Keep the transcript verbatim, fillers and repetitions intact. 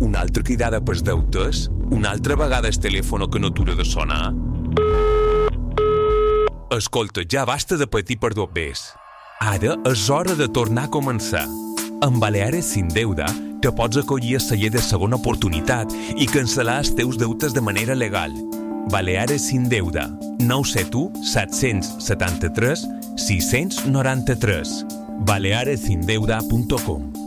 Una altra cridada pels deutes? Una altra vegada el telèfon que no atura de sonar? Escolta, ja basta de patir per dobbers. Ara és hora de tornar a començar. Amb Baleares Sin Deuda te pots acollir a celler de segona oportunitat i cancel·lar els teus deutes de manera legal. Baleares Sin Deuda, nou set u set set tres sis nou tres, baleares sin deuda punt com.